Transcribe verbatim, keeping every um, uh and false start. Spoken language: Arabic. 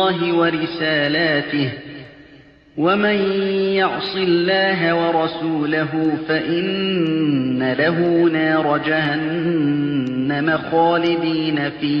اللَّهِ وَرِسَالَاتِهِ ۚ وَمَن يَعْصِ اللَّهَ وَرَسُولَهُ فَإِنَّ لَهُ نَارَ جَهَنَّمَ خَالِدِينَ فِيهَا